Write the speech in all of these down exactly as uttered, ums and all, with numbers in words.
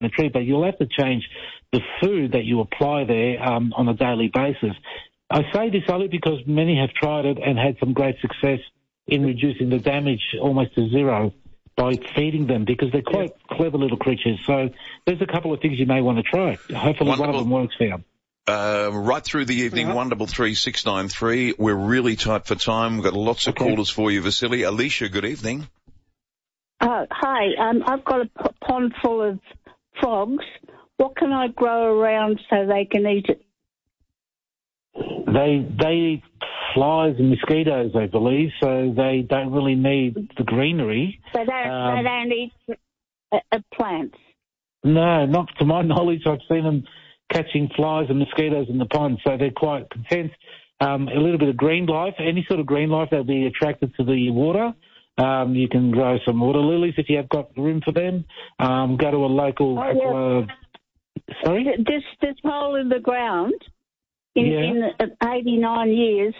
the tree, but you'll have to change the food that you apply there um, on a daily basis. I say this only because many have tried it and had some great success in reducing the damage almost to zero by feeding them, because they're quite yeah. clever little creatures. So there's a couple of things you may want to try. Hopefully Wonderful. One of them works for you. Uh, right through the evening, right. one double three six nine three. We're really tight for time. We've got lots of okay. callers for you, Vasily. Alicia, good evening. Uh, hi, um, I've got a p- pond full of frogs. What can I grow around so they can eat it? They they eat flies and mosquitoes, I believe, so they don't really need the greenery. They don't, um, they don't eat uh, uh, plants? No, not to my knowledge. I've seen them catching flies and mosquitoes in the pond, so they're quite content. Um, a little bit of green life, any sort of green life, they'll be attracted to the water. Um, you can grow some water lilies if you have got room for them. Um, go to a local... Oh, yeah. uh, sorry? This, this hole in the ground, in, yeah. in uh, eighty-nine years,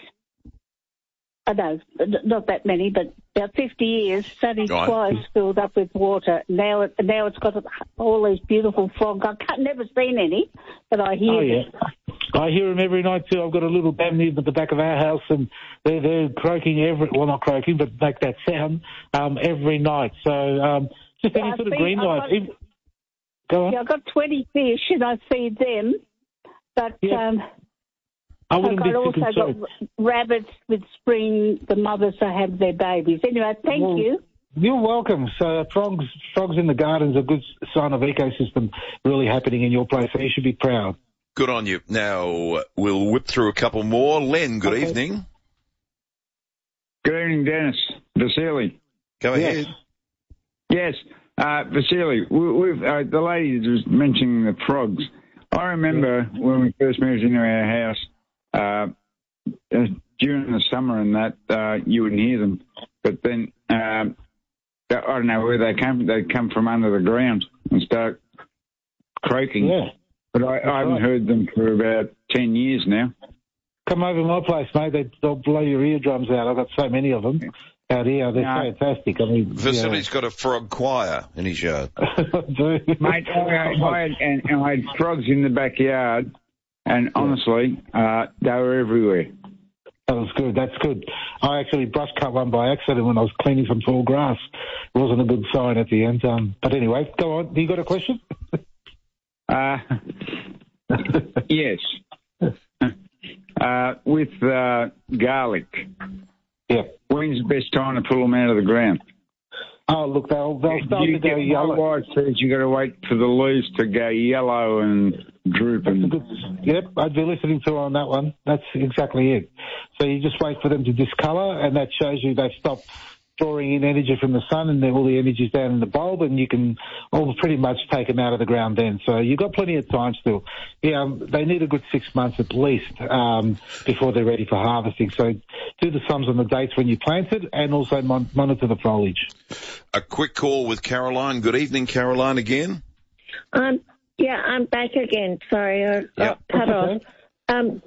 I know, not that many, but about fifty years, Sunny right. twice filled up with water. Now, it, now it's got all these beautiful frogs. I've never seen any, but I hear oh, yeah. them. I hear them every night too. I've got a little dam at the back of our house, and they're, they're croaking every, well, not croaking, but make that sound um, every night. So um, just any yeah, sort feed, of green I've life. Got, Go on. Yeah, I've got twenty fish, and I feed them, but... Yeah. Um, I wouldn't I've be also concerned. got rabbits with spring, the mothers that have their babies. Anyway, thank well, you. You're welcome. So frogs, frogs in the garden is a good sign of ecosystem really happening in your place, so you should be proud. Good on you. Now, we'll whip through a couple more. Len, good okay. evening. Good evening, Dennis. Vasily. Go ahead. Yes, uh, Vasily, we, we've, uh, the lady was mentioning the frogs. I remember yeah. when we first moved into our house, Uh, uh, during the summer and that, uh, you wouldn't hear them. But then, um, I don't know where they come. They come from under the ground and start croaking. Yeah. But I, I haven't right. heard them for about ten years now. Come over to my place, mate. They, they'll blow your eardrums out. I've got so many of them out here. They're no. fantastic. I mean, Vasily's yeah. got a frog choir in his yard. Mate, I, I, had, and, and I had frogs in the backyard. And honestly, uh, they were everywhere. That was good. That's good. I actually brush cut one by accident when I was cleaning some tall grass. It wasn't a good sign at the end. Um, but anyway, go on. You got a question? uh, yes. Uh, with uh, garlic. Yeah. When's the best time to pull them out of the ground? Oh, look, they'll, they'll start you to go yellow. My wife says you got to wait for the leaves to go yellow and droop. And... Good, yep, I'd be listening to her on that one. That's exactly it. So you just wait for them to discolour, and that shows you they've stopped drawing in energy from the sun, and all the energy's down in the bulb, and you can all pretty much take them out of the ground then. So you've got plenty of time still. Yeah, um, they need a good six months at least um, before they're ready for harvesting. So do the sums on the dates when you planted, and also mon- monitor the foliage. A quick call with Caroline. Good evening, Caroline, again. Um, yeah, I'm back again. Sorry, I got cut off. Um,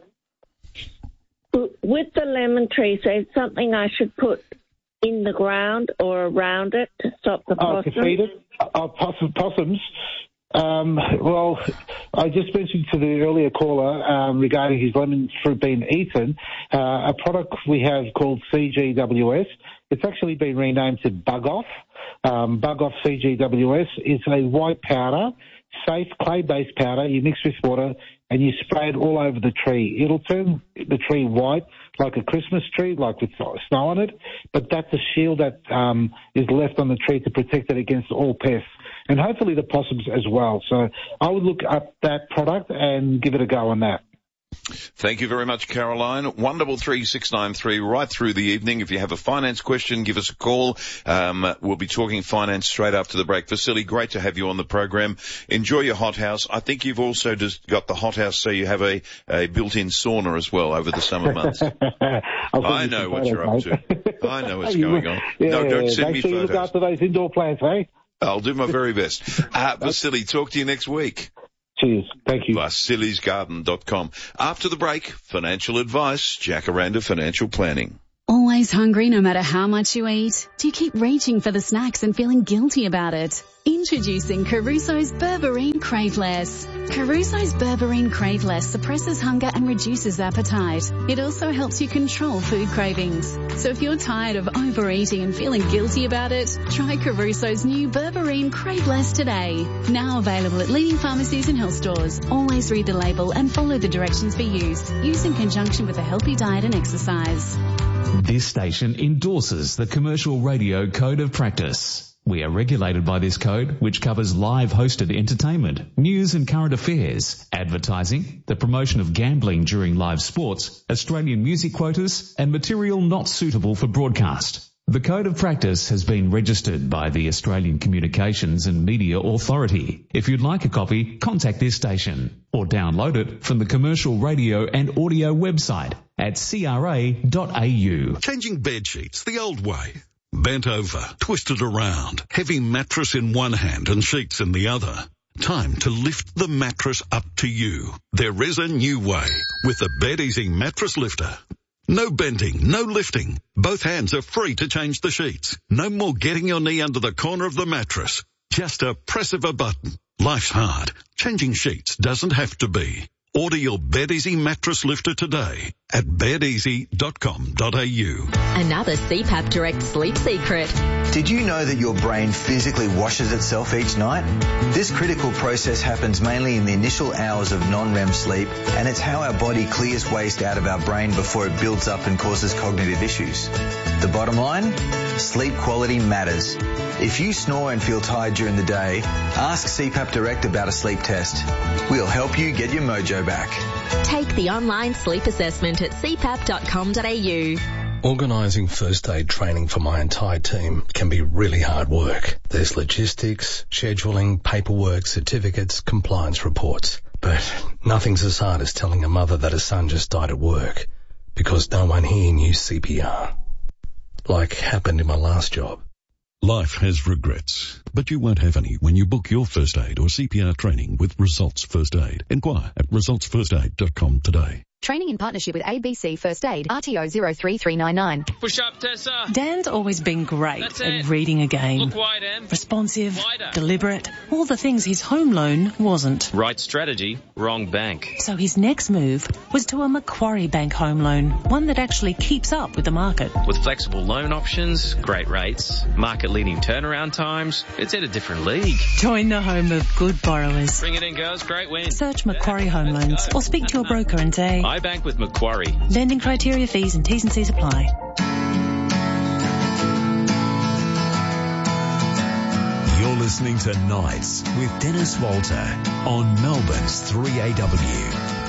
with the lemon trees, is something I should put in the ground or around it to stop the possums? Oh, to feed it? Oh, possum, possums. Um, well, I just mentioned to the earlier caller um, regarding his lemon fruit being eaten, uh, a product we have called C G W S. It's actually been renamed to Bug Off. Um, Bug Off C G W S is a white powder, safe clay-based powder you mix with water and you spray it all over the tree. It'll turn the tree white like a Christmas tree, like with snow on it, but that's a shield that um, is left on the tree to protect it against all pests, and hopefully the possums as well. So I would look up that product and give it a go on that. Thank you very much, Caroline. one double three six nine three right through the evening. If you have a finance question, give us a call. Um, we'll be talking finance straight after the break. Vasily, great to have you on the program. Enjoy your hothouse. I think you've also just got the hothouse so you have a, a built-in sauna as well over the summer months. I know what you're up to. I know what's going on. Yeah, no, don't send make me sure photos. You look after those indoor plants, eh? I'll do my very best. Uh, Vasily, talk to you next week. Cheers. Thank you. Vasily's garden dot com. After the break, financial advice, Jacaranda Financial Planning. Oh, Always hungry no matter how much you eat? Do you keep reaching for the snacks and feeling guilty about it? Introducing Caruso's Berberine Craveless. Caruso's Berberine Craveless suppresses hunger and reduces appetite. It also helps you control food cravings. So if you're tired of overeating and feeling guilty about it, try Caruso's new Berberine Craveless today. Now available at leading pharmacies and health stores. Always read the label and follow the directions for use. Use in conjunction with a healthy diet and exercise. This station endorses the Commercial Radio Code of Practice. We are regulated by this code, which covers live hosted entertainment, news and current affairs, advertising, the promotion of gambling during live sports, Australian music quotas, and material not suitable for broadcast. The Code of Practice has been registered by the Australian Communications and Media Authority. If you'd like a copy, contact this station or download it from the Commercial Radio and Audio website at c r a dot a u. Changing bed sheets the old way. Bent over, twisted around, heavy mattress in one hand and sheets in the other. Time to lift the mattress up to you. There is a new way with the Bed Easy Mattress Lifter. No bending, no lifting. Both hands are free to change the sheets. No more getting your knee under the corner of the mattress. Just a press of a button. Life's hard. Changing sheets doesn't have to be. Order your Bed Easy Mattress Lifter today at bed easy dot com dot a u. Another C PAP Direct sleep secret. Did you know that your brain physically washes itself each night? This critical process happens mainly in the initial hours of non-R E M sleep, and it's how our body clears waste out of our brain before it builds up and causes cognitive issues. The bottom line? Sleep quality matters. If you snore and feel tired during the day, ask C PAP Direct about a sleep test. We'll help you get your mojo back. Take the online sleep assessment at c pap dot com dot a u. Organising first aid training for my entire team can be really hard work. There's logistics, scheduling, paperwork, certificates, compliance reports. But nothing's as hard as telling a mother that her son just died at work because no one here knew C P R. Like happened in my last job. Life has regrets, but you won't have any when you book your first aid or C P R training with Results First Aid. Inquire at results first aid dot com today. Training in partnership with A B C First Aid, R T O zero three three nine nine. Push up, Tessa. Dan's always been great That's at it. reading a game. Look wide, Em. Responsive, Wider. deliberate, all the things his home loan wasn't. Right strategy, wrong bank. So his next move was to a Macquarie Bank home loan, one that actually keeps up with the market. With flexible loan options, great rates, market-leading turnaround times, it's in a different league. Join the home of good borrowers. Bring it in, girls. Great win. Search Macquarie Home Loans or speak to your broker and say, I bank with Macquarie. Lending criteria, fees and T's and C's apply. You're listening to Nights with Dennis Walter on Melbourne's three A W.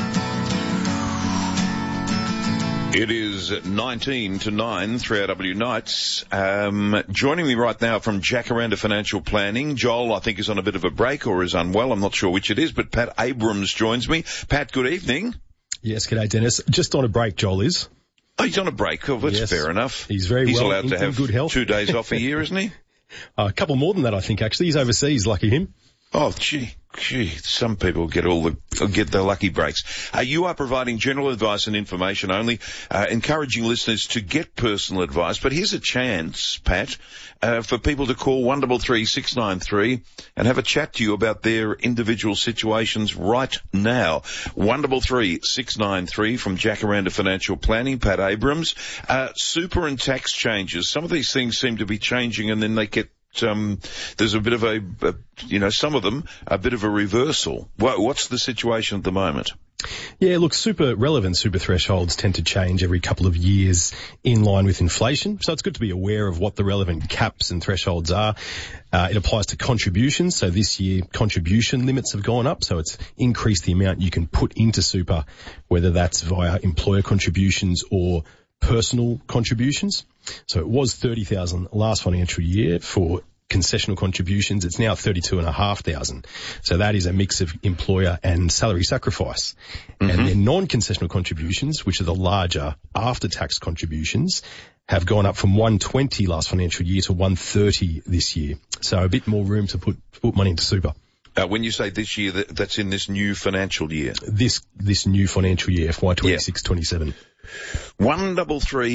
It is nineteen to nine, three A W Nights. Um, joining me right now from Jacaranda Financial Planning, Joel, I think, is on a bit of a break or is unwell. I'm not sure which it is, but Pat Abrams joins me. Pat, good evening. Yes, g'day, Dennis. Just on a break, Joel is. Oh, he's on a break. Oh, that's yes. fair enough. He's very he's well allowed in, to have good health. two days off a year, isn't he? Uh, a couple more than that, I think, actually. He's overseas, lucky him. Oh, gee, gee, some people get all the, get the lucky breaks. Uh, you are providing general advice and information only, uh, encouraging listeners to get personal advice. But here's a chance, Pat, uh, for people to call one three three, six nine three and have a chat to you about their individual situations right now. one three three, six nine three from Jacaranda Financial Planning, Pat Abrams. Uh, super and tax changes. Some of these things seem to be changing and then they get Um, there's a bit of a, a, you know, some of them, a bit of a reversal. What, what's the situation at the moment? Yeah, look, super relevant super thresholds tend to change every couple of years in line with inflation. So it's good to be aware of what the relevant caps and thresholds are. Uh, it applies to contributions. So this year, contribution limits have gone up. So it's increased the amount you can put into super, whether that's via employer contributions or personal contributions. So it was thirty thousand last financial year for concessional contributions. It's now thirty-two and a half thousand. So that is a mix of employer and salary sacrifice. Mm-hmm. And then non-concessional contributions, which are the larger after-tax contributions, have gone up from one twenty last financial year to one thirty this year. So a bit more room to put, put money into super. Uh, when you say this year, that, that's in this new financial year? This, this new financial year, F Y twenty-six twenty-seven. One double three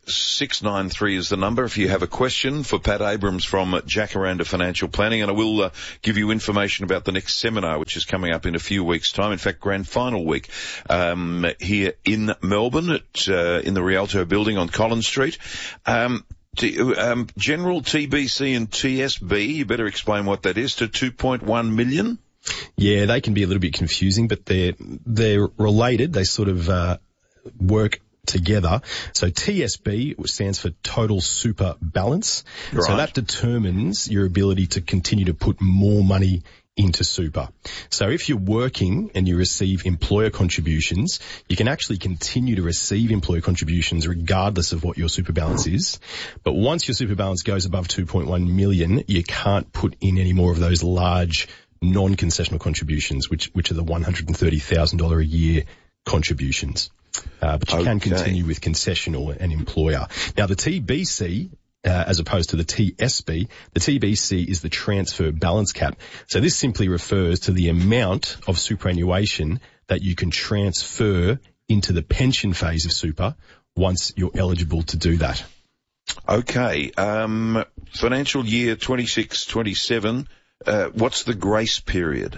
six nine three is the number if you have a question for Pat Abrams from Jacaranda Financial Planning, and I will uh, give you information about the next seminar, which is coming up in a few weeks' time. In fact, grand final week um, here in Melbourne at uh, in the Rialto building on Collins Street. Um, T, um, General T B C and T S B, you better explain what that is, to two point one million? Yeah, they can be a little bit confusing, but they're, they're related. They sort of, uh, work together. So T S B stands for Total Super Balance. Right. So that determines your ability to continue to put more money into super. So if you're working and you receive employer contributions, you can actually continue to receive employer contributions regardless of what your super balance is. But once your super balance goes above two point one million, you can't put in any more of those large non-concessional contributions, which, which are the one hundred thirty thousand dollars a year contributions. Uh, but you okay. can continue with concessional and employer. Now the T B C, Uh, as opposed to the T S B. The T B C is the transfer balance cap. So this simply refers to the amount of superannuation that you can transfer into the pension phase of super once you're eligible to do that. Okay. Um, financial year twenty-six twenty-seven, uh, what's the grace period?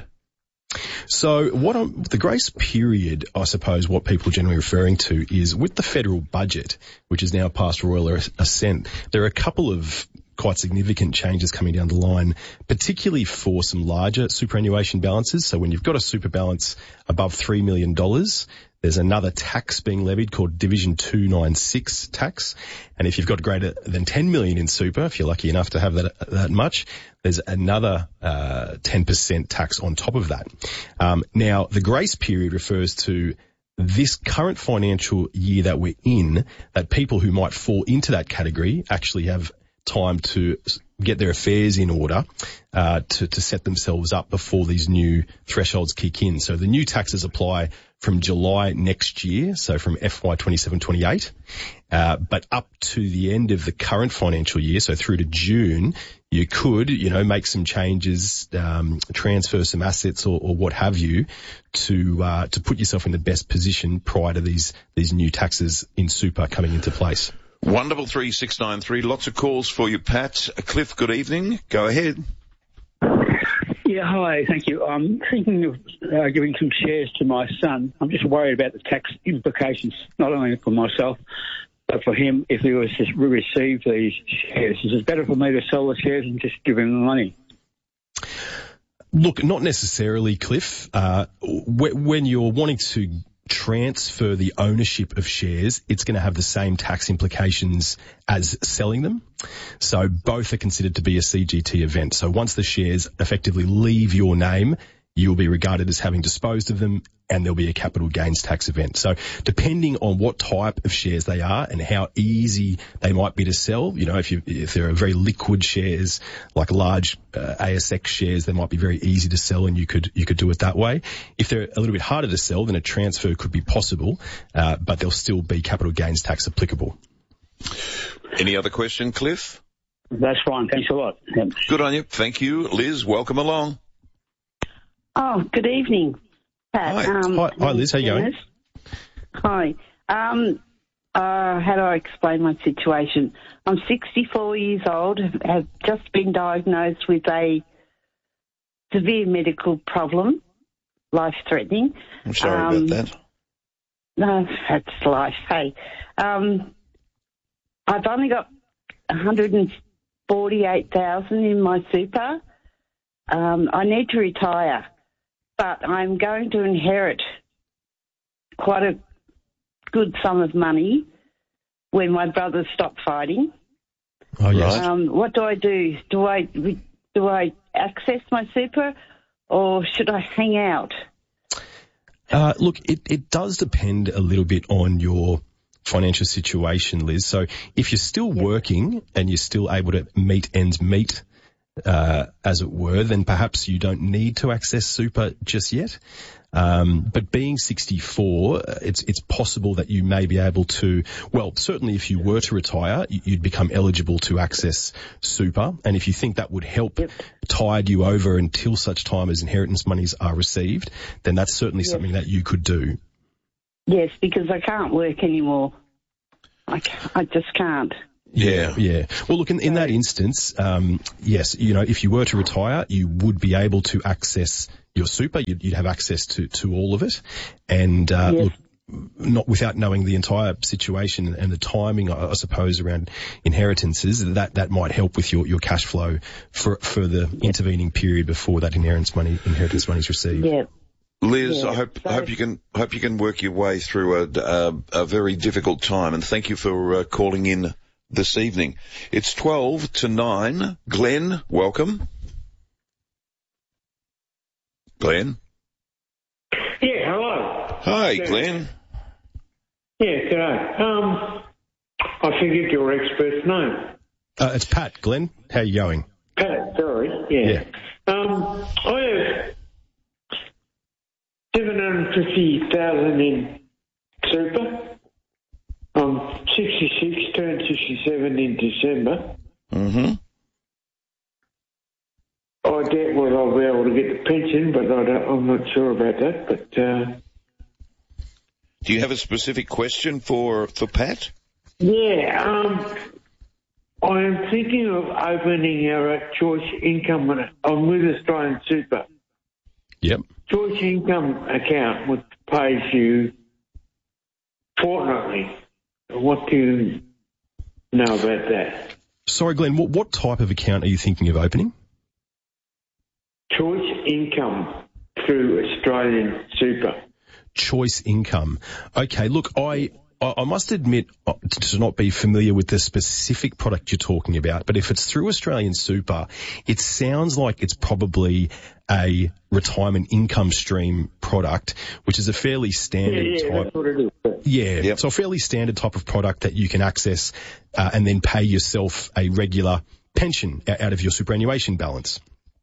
So what I'm, the grace period, I suppose what people are generally referring to is with the federal budget, which is now past royal assent, there are a couple of quite significant changes coming down the line, particularly for some larger superannuation balances. So when you've got a super balance above three million dollars, there's another tax being levied called Division two ninety-six tax. And if you've got greater than ten million in super, if you're lucky enough to have that, that much, there's another uh, ten percent tax on top of that. Um, now, the grace period refers to this current financial year that we're in, that people who might fall into that category actually have time to get their affairs in order, uh, to, to set themselves up before these new thresholds kick in. So the new taxes apply from July next year, so from F Y twenty-seven twenty-eight, uh, but up to the end of the current financial year, so through to June, you could, you know, make some changes, um, transfer some assets or, or what have you to, uh, to put yourself in the best position prior to these, these new taxes in super coming into place. One double three six nine three. Lots of calls for you, Pat. Cliff, good evening. Go ahead. Yeah, hi. Thank you. I'm thinking of uh, giving some shares to my son. I'm just worried about the tax implications, not only for myself, but for him if he was to receive these shares. Is it better for me to sell the shares and just give him the money? Look, not necessarily, Cliff. Uh, when you're wanting to transfer the ownership of shares, it's going to have the same tax implications as selling them. So both are considered to be a C G T event. So once the shares effectively leave your name, you will be regarded as having disposed of them, and there'll be a capital gains tax event. So depending on what type of shares they are and how easy they might be to sell, you know, if you, if they're very liquid shares, like large uh, A S X shares, they might be very easy to sell and you could, you could do it that way. If they're a little bit harder to sell, then a transfer could be possible, uh, but there'll still be capital gains tax applicable. Any other question, Cliff? That's fine. Thanks a lot. Yep. Good on you. Thank you. Liz, welcome along. Oh, good evening, Pat. Hi, um, hi, hi Liz. How you going? Hi. Um, uh, how do I explain my situation? I'm sixty-four years old, have just been diagnosed with a severe medical problem, life-threatening. I'm sorry um, about that. No, that's life. Hey, um, I've only got one hundred forty-eight thousand dollars in my super. Um, I need to retire, but I'm going to inherit quite a good sum of money when my brothers stop fighting. Oh, yes. Um, what do I do? Do I do I access my super, or should I hang out? Uh, look, it, it does depend a little bit on your financial situation, Liz. So if you're still yep. working and you're still able to meet ends meet, uh, as it were, then perhaps you don't need to access super just yet. Um, but being sixty-four, it's, it's possible that you may be able to, well, certainly if you were to retire, you'd become eligible to access super. And if you think that would help yep. tide you over until such time as inheritance monies are received, then that's certainly yes. something that you could do. Yes, because I can't work anymore. I, I just can't. Yeah. Yeah. Well, look, in, in that instance, um, yes, you know, if you were to retire, you would be able to access your super. You'd, you'd have access to, to all of it. And, uh, yes. look, not without knowing the entire situation and the timing, I, I suppose, around inheritances, that, that might help with your, your cash flow for, for the yep. intervening period before that inheritance money, inheritance money is received. Yeah. Liz, yeah. I hope so, hope you can hope you can work your way through a a, a very difficult time, and thank you for uh, calling in this evening. It's twelve to nine. Glenn, welcome. Glenn. Yeah, hello. Hi, yeah. Glenn. Yeah, g'day. Um, I forget your expert's name. Uh, it's Pat, Glenn. How are you going? Pat, sorry. Yeah. Yeah. Um, I have seven hundred fifty thousand in super. I'm sixty-six, turned sixty-seven in December. Mm-hmm. I doubt whether I'll be able to get the pension, but I don't, I'm not sure about that. But uh, do you have a specific question for for Pat? Yeah, um, I am thinking of opening our choice income. I'm with Australian Super. Yep. Choice income account, which pays you fortnightly. What do you know about that? Sorry, Glenn, what, what type of account are you thinking of opening? Choice income through Australian Super. Choice income. Okay, look, I... I must admit to not be familiar with the specific product you're talking about, but if it's through Australian Super, it sounds like it's probably a retirement income stream product, which is a fairly standard yeah, yeah, type. That's what it is. Yeah, yep. So a fairly standard type of product that you can access uh, and then pay yourself a regular pension out of your superannuation balance.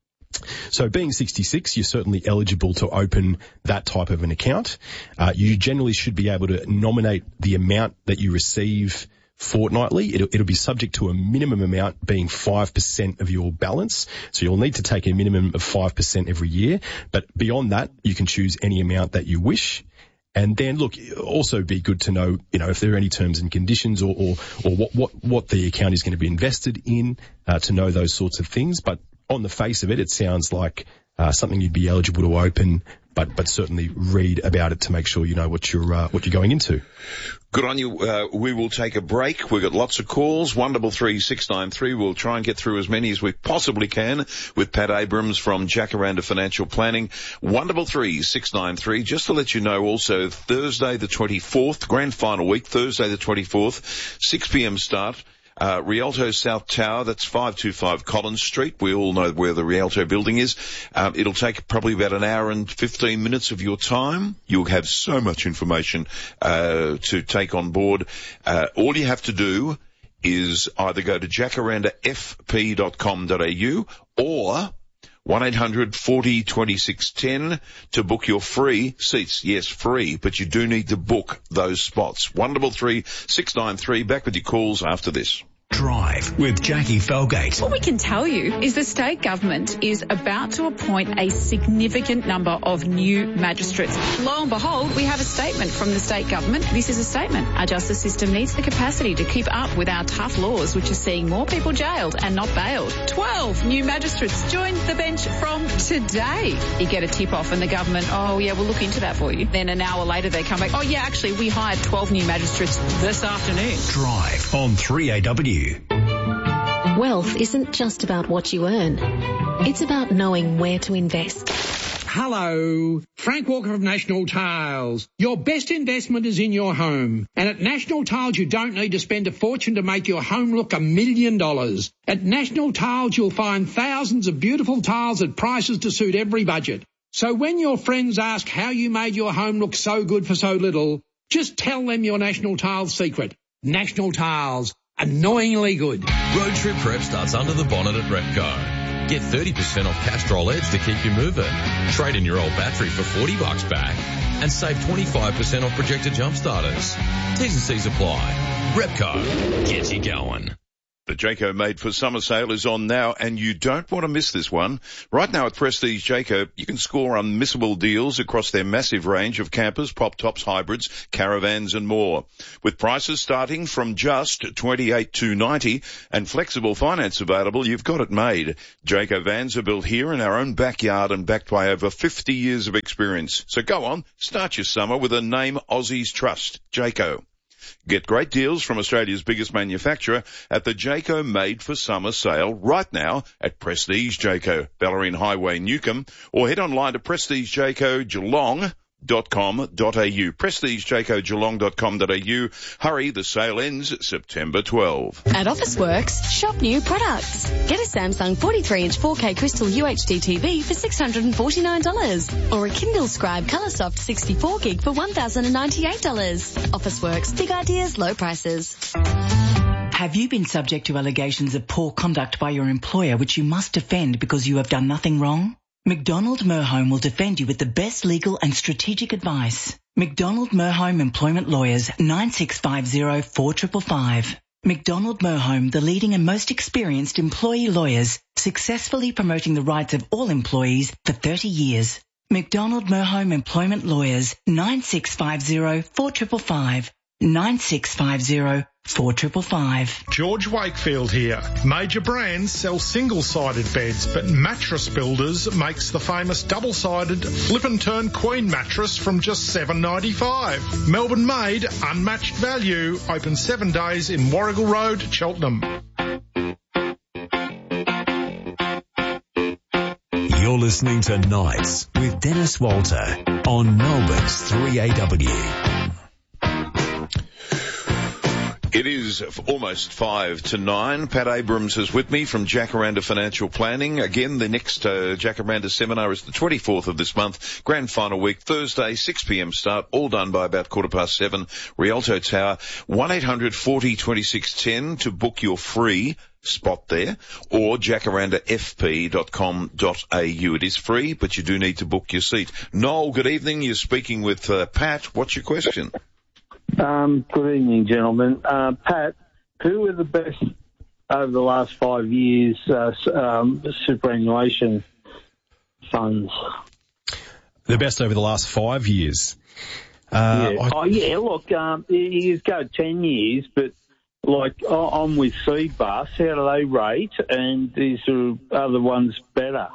So being sixty-six, you're certainly eligible to open that type of an account. Uh, you generally should be able to nominate the amount that you receive fortnightly. It'll, it'll be subject to a minimum amount being five percent of your balance. So you'll need to take a minimum of five percent every year. But beyond that, you can choose any amount that you wish. And then, look, also be good to know, you know, if there are any terms and conditions or, or, or what, what, what the account is going to be invested in, uh, to know those sorts of things. But on the face of it, it sounds like uh, something you'd be eligible to open, but but certainly read about it to make sure you know what you're uh, what you're going into. Good on you. Uh, we will take a break. We've got lots of calls. One double three six nine three. We'll try and get through as many as we possibly can with Pat Abrams from Jacaranda Financial Planning. One double three six nine three. Just to let you know, also Thursday the twenty-fourth, grand final week. Thursday the twenty-fourth, six p.m. start. Uh, Rialto South Tower, that's five two five Collins Street. We all know where the Rialto building is. Um, it'll take probably about an hour and fifteen minutes of your time. You'll have so much information uh, to take on board. Uh, all you have to do is either go to jacaranda f p dot com dot a u or one eight hundred forty twenty-six ten to book your free seats. Yes, free, but you do need to book those spots. One double three six nine three. Back with your calls after this. Drive with Jackie Felgate. What we can tell you is the state government is about to appoint a significant number of new magistrates. Lo and behold, we have a statement from the state government. This is a statement. Our justice system needs the capacity to keep up with our tough laws, which are seeing more people jailed and not bailed. Twelve new magistrates joined the bench from today. You get a tip off and the government, oh yeah, we'll look into that for you. Then an hour later they come back, oh yeah, actually we hired twelve new magistrates this afternoon. Drive on three A W. Wealth isn't just about what you earn. It's about knowing where to invest. Hello, Frank Walker of National Tiles. Your best investment is in your home. And at National Tiles, you don't need to spend a fortune to make your home look a million dollars. At National Tiles, you'll find thousands of beautiful tiles at prices to suit every budget. So when your friends ask how you made your home look so good for so little, just tell them your National Tiles secret. National Tiles. Annoyingly good. Road trip prep starts under the bonnet at Repco. Get thirty percent off Castrol Edge to keep you moving. Trade in your old battery for forty bucks back and save twenty-five percent off projector jump starters. T's and C's apply. Repco gets you going. The Jayco Made for Summer sale is on now, and you don't want to miss this one. Right now at Prestige Jayco, you can score unmissable deals across their massive range of campers, pop tops, hybrids, caravans and more. With prices starting from just twenty-eight thousand two hundred ninety dollars and flexible finance available, you've got it made. Jayco vans are built here in our own backyard and backed by over fifty years of experience. So go on, start your summer with a name Aussies trust, Jayco. Get great deals from Australia's biggest manufacturer at the Jayco Made for Summer sale right now at Prestige Jayco, Bellarine Highway, Newcomb, or head online to prestige jayco geelong dot com dot a u. prestige jayco geelong dot com dot a u. Hurry, the sale ends September twelfth. At Officeworks, shop new products. Get a Samsung forty-three inch four K Crystal U H D T V for six hundred forty-nine dollars or a Kindle Scribe ColourSoft sixty-four gig for one thousand ninety-eight dollars. Officeworks, big ideas, low prices. Have you been subject to allegations of poor conduct by your employer which you must defend because you have done nothing wrong? McDonald Merhome will defend you with the best legal and strategic advice. McDonald Merhome Employment Lawyers, nine six five zero, four five five five. McDonald Merhome, the leading and most experienced employee lawyers, successfully promoting the rights of all employees for thirty years. McDonald Merhome Employment Lawyers, nine six five zero, four five five five. nine six five zero, four five five five. George Wakefield here. Major brands sell single-sided beds, but Mattress Builders makes the famous double-sided flip and turn queen mattress from just seven dollars ninety-five. Melbourne made, unmatched value. Open seven days in Warrigal Road, Cheltenham. You're listening to Nights with Dennis Walter on Melbourne's three A W. It is almost five to nine. Pat Abrams is with me from Jacaranda Financial Planning. Again, the next uh, Jacaranda seminar is the twenty-fourth of this month. Grand final week, Thursday, six p.m. start, all done by about quarter past seven. Rialto Tower, one eight hundred forty twenty-six ten to book your free spot there, or jacaranda f p dot com dot a u. It is free, but you do need to book your seat. Noel, good evening. You're speaking with uh, Pat. What's your question? Um, good evening, gentlemen. Uh, Pat, who were the best over the last five years uh, um, superannuation funds? The best over the last five years? Uh, yeah. I... Oh, yeah, look, um, you go ten years, but, like, I'm with Seedbus. How do they rate, and is there other ones better?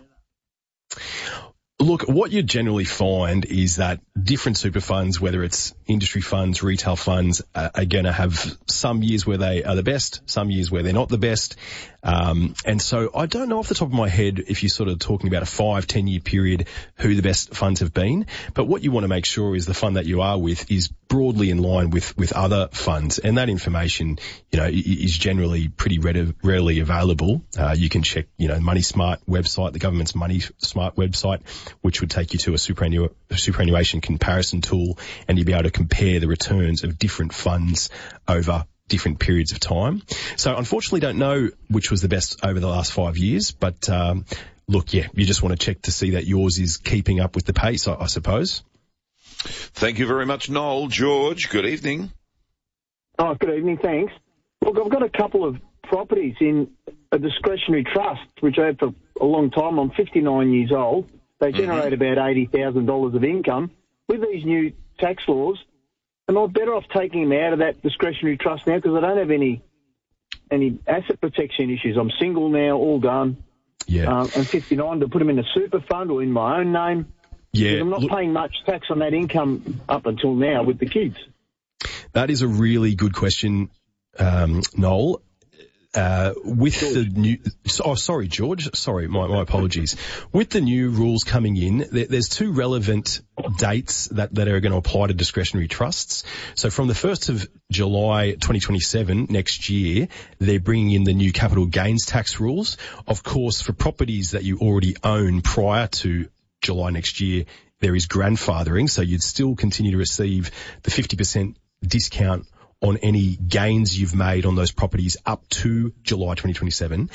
Look, what you generally find is that different super funds, whether it's industry funds, retail funds, uh, are going to have some years where they are the best, some years where they're not the best. Um, and so I don't know off the top of my head if you're sort of talking about a five, ten year period who the best funds have been. But what you want to make sure is the fund that you are with is broadly in line with, with other funds. And that information, you know, is generally pretty readily available. Uh, you can check, you know, Money Smart website, the government's Money Smart website, which would take you to a superannu- superannuation comparison tool, and you'll be able to compare the returns of different funds over different periods of time. So unfortunately don't know which was the best over the last five years, but um, look, yeah, you just want to check to see that yours is keeping up with the pace, I, I suppose. Thank you very much, Noel. George, good evening. Oh, good evening, thanks. Look, I've got a couple of properties in a discretionary trust, which I had for a long time. I'm fifty-nine years old. They generate mm-hmm. about eighty thousand dollars of income. With these new tax laws, am I better off taking them out of that discretionary trust now because I don't have any any asset protection issues? I'm single now, all done. Yeah. Um, I'm fifty-nine, to put them in a super fund or in my own name. Yeah. I'm not look, paying much tax on that income up until now with the kids. That is a really good question, um, Noel. Uh, with George. the new, oh, sorry, George. Sorry, my, my apologies. With the new rules coming in, there, there's two relevant dates that, that are going to apply to discretionary trusts. So from the first of July twenty twenty-seven, next year, they're bringing in the new capital gains tax rules. Of course, for properties that you already own prior to July next year, there is grandfathering, so you'd still continue to receive the fifty percent discount on any gains you've made on those properties up to July twenty twenty-seven.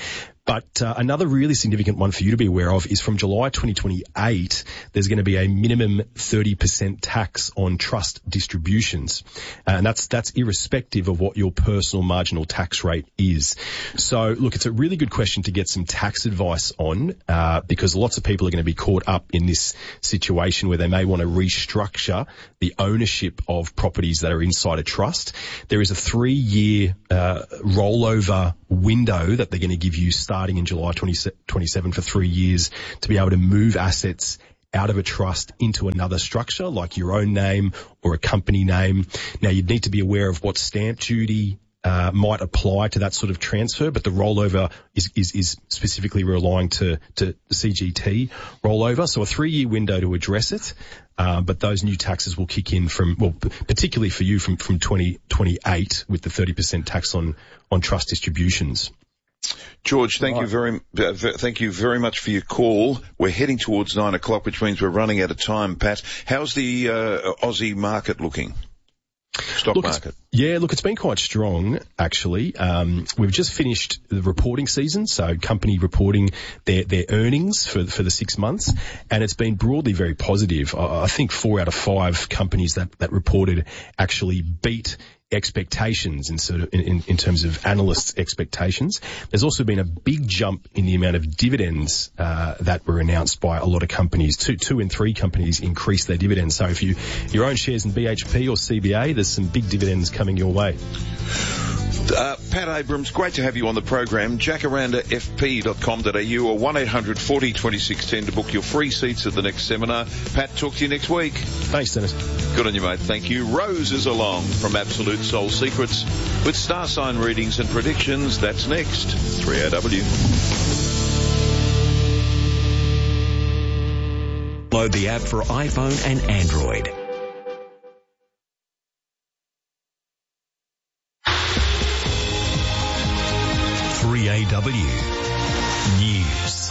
But uh, another really significant one for you to be aware of is from July twenty twenty-eight, there's going to be a minimum thirty percent tax on trust distributions. Uh, and that's that's irrespective of what your personal marginal tax rate is. So, look, it's a really good question to get some tax advice on, uh, because lots of people are going to be caught up in this situation where they may want to restructure the ownership of properties that are inside a trust. There is a three-year uh, rollover window that they're going to give you starting in July twenty twenty-seven for three years to be able to move assets out of a trust into another structure, like your own name or a company name. Now, you'd need to be aware of what stamp duty uh, might apply to that sort of transfer, but the rollover is, is, is specifically relying to, to the C G T rollover. So a three-year window to address it. Uh, but those new taxes will kick in from, well, particularly for you from, from twenty twenty-eight with the thirty percent tax on, on trust distributions. George, thank you very, uh, thank you very much for your call. We're heading towards nine o'clock, which means we're running out of time. Pat, how's the uh, Aussie market looking? Stock look, market. Yeah, look, it's been quite strong, actually. Um, we've just finished the reporting season, so company reporting their, their earnings for, for the six months, and it's been broadly very positive. I, I think four out of five companies that, that reported actually beat expectations in sort of in, in terms of analysts' expectations. There's also been a big jump in the amount of dividends uh, that were announced by a lot of companies. Two, two and three companies increased their dividends. So if you you own shares in B H P or C B A, there's some big dividends coming your way. Uh, Pat Abrams, great to have you on the program. jacaranda f p dot com dot a u or one eight hundred forty twenty-six ten to book your free seats at the next seminar. Pat, talk to you next week. Thanks, Dennis. Good on you, mate. Thank you. Rose is along from Absolute Soul Secrets with star sign readings and predictions. That's next. three A W. Load the app for iPhone and Android. three A W News.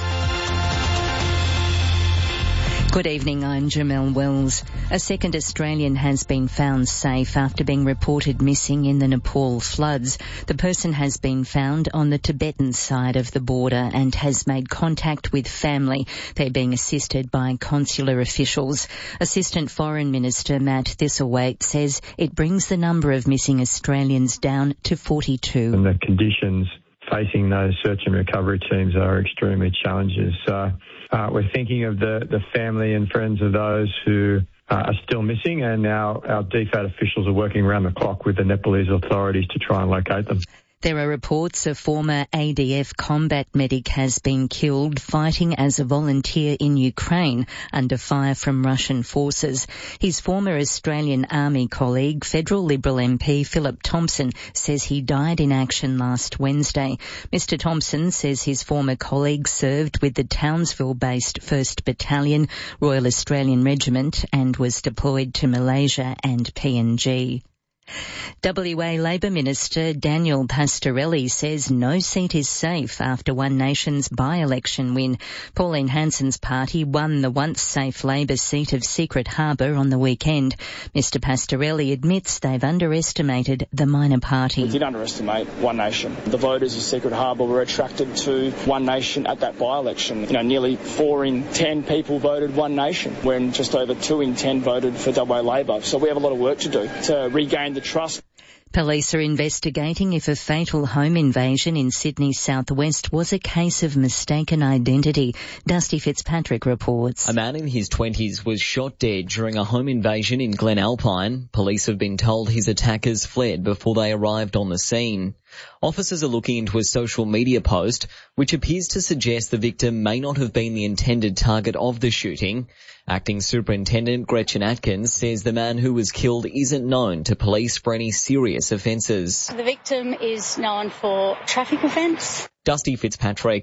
Good evening, I'm Jamelle Wells. A second Australian has been found safe after being reported missing in the Nepal floods. The person has been found on the Tibetan side of the border and has made contact with family. They're being assisted by consular officials. Assistant Foreign Minister Matt Thistlethwaite says it brings the number of missing Australians down to forty-two. And the conditions facing those search and recovery teams are extremely challenging. So uh, we're thinking of the, the family and friends of those who uh, are still missing, and our, our D FAT officials are working around the clock with the Nepalese authorities to try and locate them. There are reports a former A D F combat medic has been killed fighting as a volunteer in Ukraine under fire from Russian forces. His former Australian Army colleague, Federal Liberal M P Philip Thompson, says he died in action last Wednesday. Mister Thompson says his former colleague served with the Townsville-based first Battalion, Royal Australian Regiment, and was deployed to Malaysia and P N G. W A Labor Minister Daniel Pastorelli says no seat is safe after One Nation's by-election win. Pauline Hanson's party won the once-safe Labor seat of Secret Harbour on the weekend. Mister Pastorelli admits they've underestimated the minor party. We did underestimate One Nation. The voters of Secret Harbour were attracted to One Nation at that by-election. You know, nearly four in ten people voted One Nation, when just over two in ten voted for W A Labor. So we have a lot of work to do to regain the trust. Police are investigating if a fatal home invasion in Sydney's southwest was a case of mistaken identity. Dusty Fitzpatrick reports. A man in his twenties was shot dead during a home invasion in Glen Alpine. Police have been told his attackers fled before they arrived on the scene. Officers are looking into a social media post which appears to suggest the victim may not have been the intended target of the shooting. Acting Superintendent Gretchen Atkins says the man who was killed isn't known to police for any serious offences. The victim is known for traffic offence. Dusty Fitzpatrick,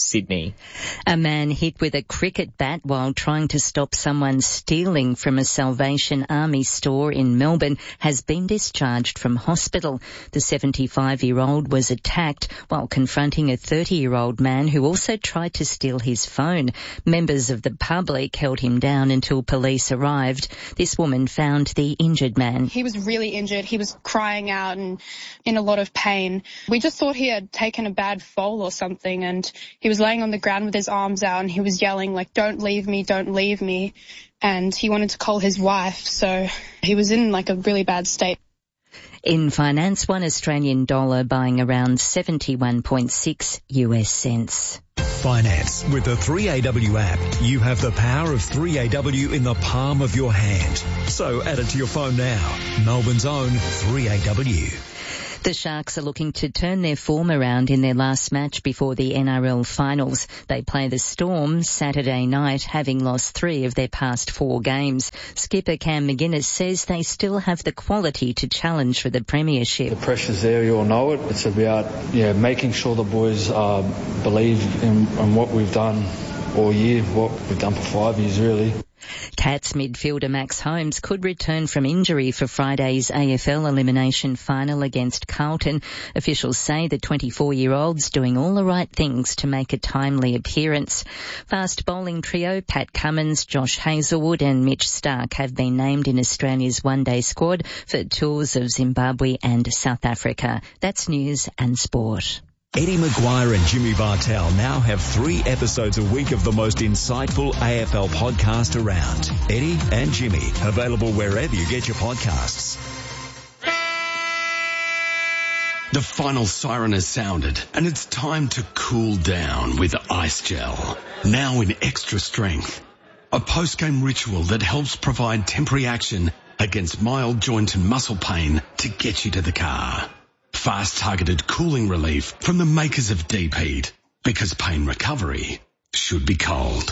Sydney. A man hit with a cricket bat while trying to stop someone stealing from a Salvation Army store in Melbourne has been discharged from hospital. The seventy-five-year-old was attacked while confronting a thirty-year-old man who also tried to steal his phone. Members of the public held him down until police arrived. This woman found the injured man. He was really injured. He was crying out and in a lot of pain. We just thought he had taken a bad fall or something, and he was laying on the ground with his arms out and he was yelling like, "Don't leave me, don't leave me." And he wanted to call his wife, so he was in like a really bad state. In finance, one Australian dollar buying around seventy-one point six U S cents. Finance. With the three A W app, you have the power of three A W in the palm of your hand. So add it to your phone now. Melbourne's own three A W. The Sharks are looking to turn their form around in their last match before the N R L finals. They play the Storm Saturday night, having lost three of their past four games. Skipper Cam McGuinness says they still have the quality to challenge for the premiership. The pressure's there, you all know it. It's about yeah making sure the boys uh, believe in, in what we've done all year, what we've done for five years really. Cats midfielder Max Holmes could return from injury for Friday's A F L elimination final against Carlton. Officials say the twenty-four-year-old's doing all the right things to make a timely appearance. Fast bowling trio Pat Cummins, Josh Hazlewood and Mitch Stark have been named in Australia's one-day squad for tours of Zimbabwe and South Africa. That's news and sport. Eddie Maguire and Jimmy Bartell now have three episodes a week of the most insightful A F L podcast around. Eddie and Jimmy, available wherever you get your podcasts. The final siren has sounded, and it's time to cool down with Ice Gel. Now in extra strength. A post-game ritual that helps provide temporary action against mild joint and muscle pain to get you to the car. Fast targeted cooling relief from the makers of Deep Heat, because pain recovery should be cold.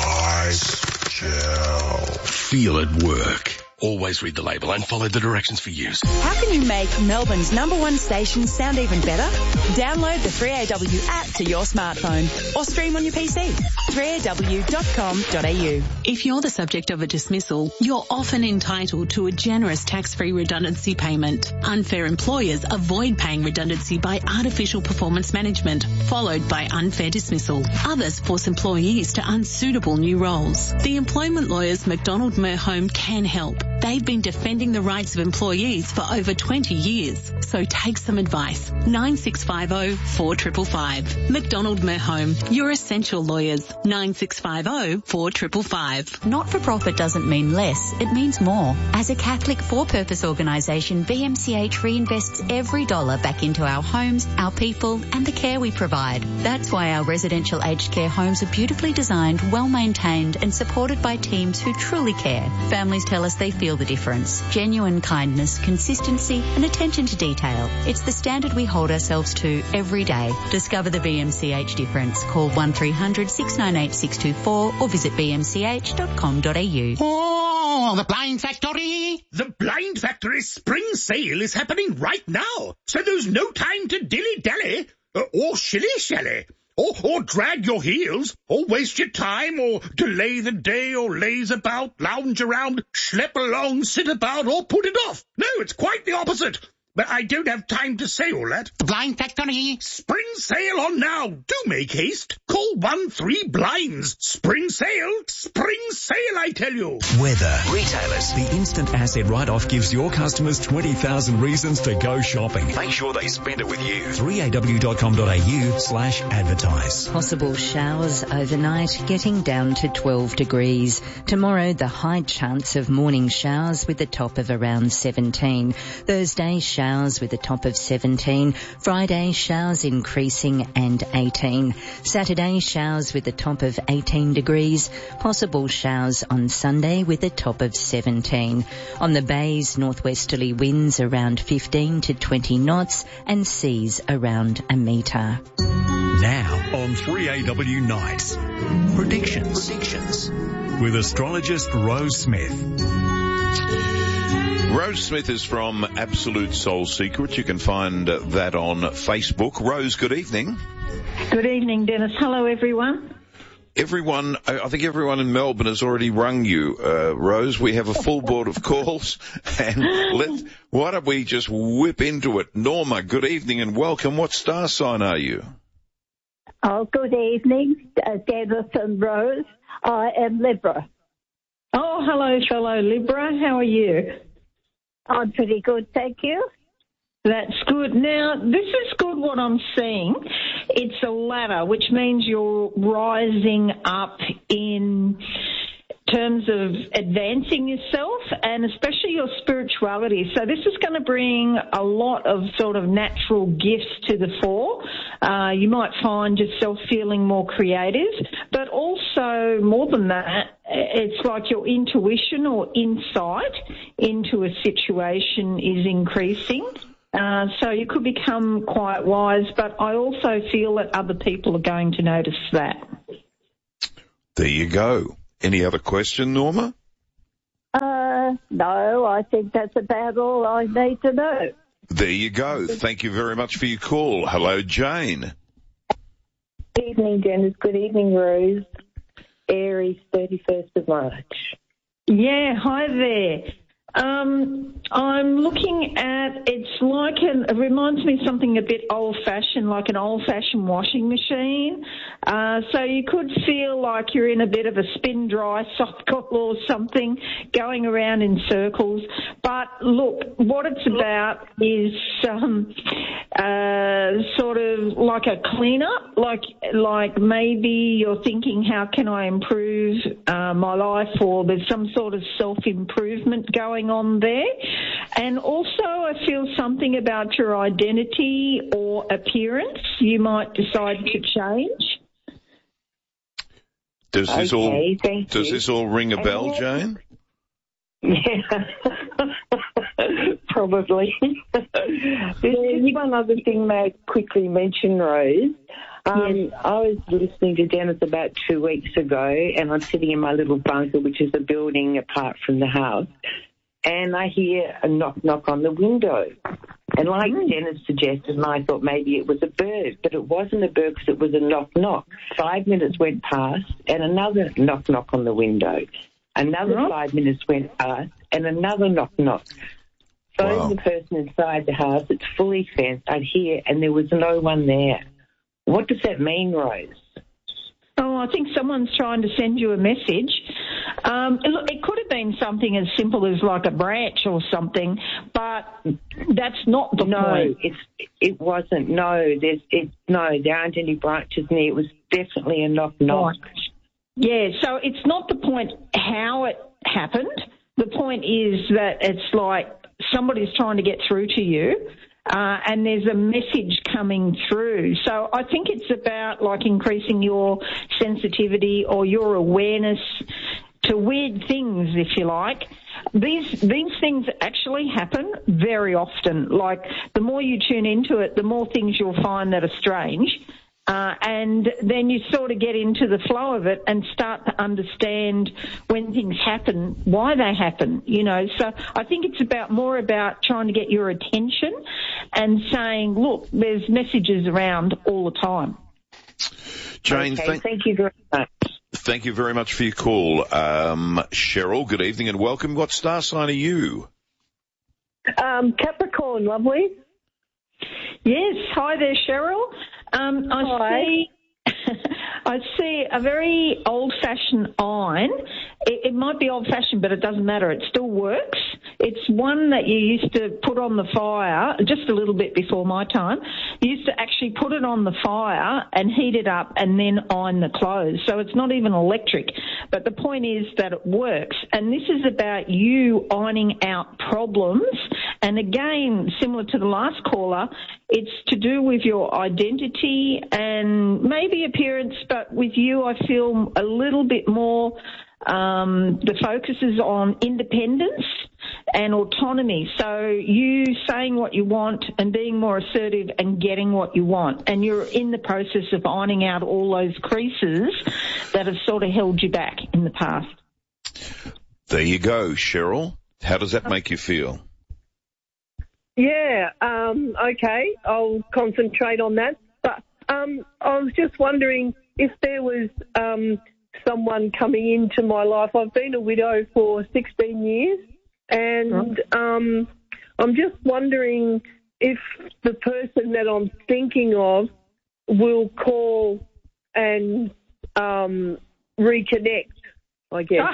Ice Gel. Feel it work. Always read the label and follow the directions for use. How can you make Melbourne's number one station sound even better? Download the three A W app to your smartphone or stream on your P C. three A W dot com dot A U. If you're the subject of a dismissal, you're often entitled to a generous tax-free redundancy payment. Unfair employers avoid paying redundancy by artificial performance management, followed by unfair dismissal. Others force employees to unsuitable new roles. The employment lawyers McDonald Merhome can help. They've been defending the rights of employees for over twenty years. So take some advice. nine six five zero, four five five five. McDonald Merhome, your essential lawyers. nine six five zero, four five five five. Not-for-profit doesn't mean less, it means more. As a Catholic for-purpose organisation, B M C H reinvests every dollar back into our homes, our people and the care we provide. That's why our residential aged care homes are beautifully designed, well-maintained and supported by teams who truly care. Families tell us they feel the difference. Genuine kindness, consistency and attention to detail. It's the standard we hold ourselves to every day. Discover the B M C H difference. Call one three hundred, six nine eight, six two four or visit b m c h dot com dot a u. Oh, the Blind Factory! The Blind Factory spring sale is happening right now, so there's no time to dilly-dally uh, or shilly-shally. Or, or drag your heels, or waste your time, or delay the day, or laze about, lounge around, schlep along, sit about, or put it off. No, it's quite the opposite. But I don't have time to say all that. The Blind Factory. Spring sale on now. Do make haste. Call one three blinds. Spring sale. Spring sale, I tell you. Weather. Retailers. The instant asset write-off gives your customers twenty thousand reasons to go shopping. Make sure they spend it with you. three a w dot com dot a u slash advertise. Possible showers overnight, getting down to twelve degrees. Tomorrow, the high chance of morning showers with a top of around seventeen. Thursday, showers Showers with a top of seventeen. Friday, showers increasing and eighteen. Saturday, showers with a top of eighteen degrees. Possible showers on Sunday with a top of seventeen. On the bays, northwesterly winds around fifteen to twenty knots and seas around a metre. Now on three A W Nights. Predictions. Predictions. With astrologist Rose Smith. Rose Smith is from Absolute Soul Secret. You can find that on Facebook. Rose, good evening. Good evening, Dennis. Hello, everyone. Everyone, I think everyone in Melbourne has already rung you, uh, Rose. We have a full board of calls, and let why don't we just whip into it? Norma, good evening and welcome. What star sign are you? Oh, good evening, uh, Dennis and Rose. I am Libra. Oh, hello, fellow Libra. How are you? I'm pretty good, thank you. That's good. Now, this is good what I'm seeing. It's a ladder, which means you're rising up in terms of advancing yourself and especially your spirituality. So this is going to bring a lot of sort of natural gifts to the fore. Uh, you might find yourself feeling more creative, but also more than that, it's like your intuition or insight into a situation is increasing. Uh, so you could become quite wise, but I also feel that other people are going to notice that. There you go. Any other question, Norma? Uh, no, I think that's about all I need to know. There you go. Thank you very much for your call. Hello, Jane. Good evening, Dennis. Good evening, Rose. Aries, thirty-first of March. Yeah, hi there. Um, I'm looking at, it's like, an, it reminds me of something a bit old-fashioned, like an old-fashioned washing machine. Uh, so you could feel like you're in a bit of a spin-dry cycle or something, going around in circles. But look, what it's about is um, uh, sort of like a clean-up, like, like maybe you're thinking, how can I improve uh, my life, or there's some sort of self-improvement going on there. And also I feel something about your identity or appearance you might decide to change. Does this okay, all does you. this all ring a bell, Jane? Yeah. Probably. There's one other thing may I quickly mention, Rose. Um, yes. I was listening to Dennis about two weeks ago, and I'm sitting in my little bunker, which is a building apart from the house, and I hear a knock, knock on the window. And like mm. Dennis suggested, and I thought maybe it was a bird, but it wasn't a bird because it was a knock, knock. Five minutes went past, and another knock, knock on the window. Another oh. five minutes went past, and another knock, knock. Phoned wow. the person inside the house. It's fully fenced. I'd hear, and there was no one there. What does that mean, Rose? Oh, I think someone's trying to send you a message. Um, look, it could have been something as simple as like a branch or something, but that's not the no, point. No, it's it wasn't. No, there's it. No, there aren't any branches near. It was definitely a knock knock. Right. Yeah, so it's not the point how it happened. The point is that it's like somebody's trying to get through to you. Uh, and there's a message coming through. So I think it's about like increasing your sensitivity or your awareness to weird things, if you like. These these things actually happen very often. Like the more you tune into it, the more things you'll find that are strange. Uh, and then you sort of get into the flow of it and start to understand when things happen, why they happen, you know. So I think it's about more about trying to get your attention and saying, look, there's messages around all the time. Jane, okay, thank, thank you very much. Thank you very much for your call. Um, Cheryl, good evening and welcome. What star sign are you? Um, Capricorn, lovely. Yes, hi there, Cheryl. Um, I Hi. see, I see a very old-fashioned iron. It, it might be old-fashioned, but it doesn't matter. It still works. It's one that you used to put on the fire just a little bit before my time. You used to actually put it on the fire and heat it up and then iron the clothes. So it's not even electric. But the point is that it works. And this is about you ironing out problems. And again, similar to the last caller, it's to do with your identity and maybe appearance, but with you I feel a little bit more, um, the focus is on independence and autonomy. So you saying what you want and being more assertive and getting what you want. And you're in the process of ironing out all those creases that have sort of held you back in the past. There you go, Cheryl. How does that make you feel? Yeah, um, okay, I'll concentrate on that. But Um, I was just wondering if there was um, someone coming into my life. I've been a widow for sixteen years, and um, I'm just wondering if the person that I'm thinking of will call and um, reconnect, I guess.